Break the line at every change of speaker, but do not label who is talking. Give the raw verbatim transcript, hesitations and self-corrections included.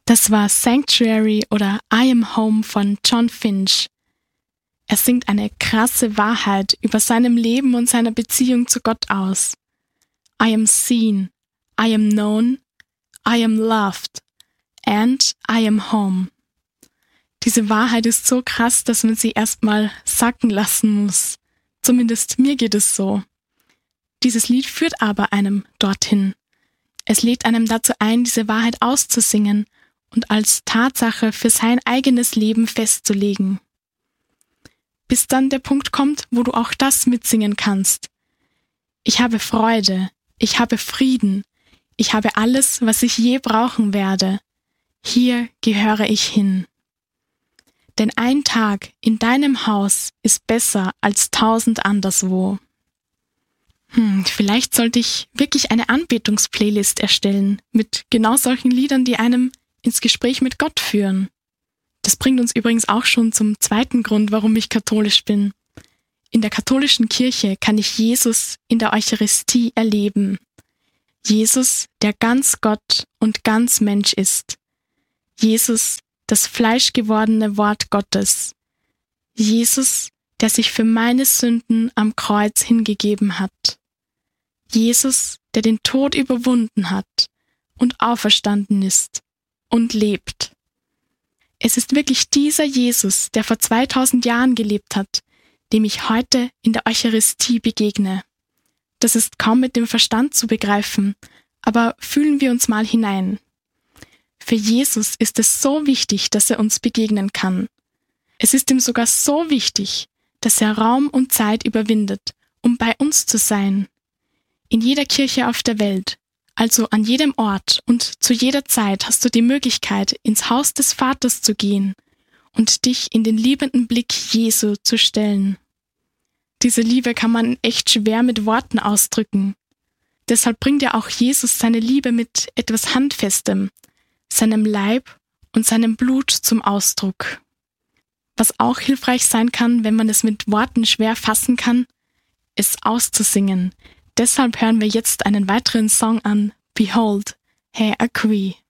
Das war Sanctuary oder I Am Home von John Finch. Er singt eine krasse Wahrheit über seinem Leben und seiner Beziehung zu Gott aus. I am seen, I am known, I am loved and I am home. Diese Wahrheit ist so krass, dass man sie erstmal sacken lassen muss. Zumindest mir geht es so. Dieses Lied führt aber einem dorthin. Es lädt einem dazu ein, diese Wahrheit auszusingen und als Tatsache für sein eigenes Leben festzulegen. Bis dann der Punkt kommt, wo du auch das mitsingen kannst. Ich habe Freude, ich habe Frieden, ich habe alles, was ich je brauchen werde. Hier gehöre ich hin. Denn ein Tag in deinem Haus ist besser als tausend anderswo. Hm, vielleicht sollte ich wirklich eine Anbetungsplaylist erstellen mit genau solchen Liedern, die einem ins Gespräch mit Gott führen. Das bringt uns übrigens auch schon zum zweiten Grund, warum ich katholisch bin. In der katholischen Kirche kann ich Jesus in der Eucharistie erleben. Jesus, der ganz Gott und ganz Mensch ist. Jesus, das fleischgewordene Wort Gottes. Jesus, der sich für meine Sünden am Kreuz hingegeben hat. Jesus, der den Tod überwunden hat und auferstanden ist und lebt. Es ist wirklich dieser Jesus, der vor zweitausend Jahren gelebt hat, dem ich heute in der Eucharistie begegne. Das ist kaum mit dem Verstand zu begreifen, aber fühlen wir uns mal hinein. Für Jesus ist es so wichtig, dass er uns begegnen kann. Es ist ihm sogar so wichtig, dass er Raum und Zeit überwindet, um bei uns zu sein. In jeder Kirche auf der Welt, also an jedem Ort und zu jeder Zeit hast du die Möglichkeit, ins Haus des Vaters zu gehen und dich in den liebenden Blick Jesu zu stellen. Diese Liebe kann man echt schwer mit Worten ausdrücken. Deshalb bringt ja auch Jesus seine Liebe mit etwas Handfestem, seinem Leib und seinem Blut zum Ausdruck. Was auch hilfreich sein kann, wenn man es mit Worten schwer fassen kann, es auszusingen. Deshalb hören wir jetzt einen weiteren Song an, Behold, Hey Acqui.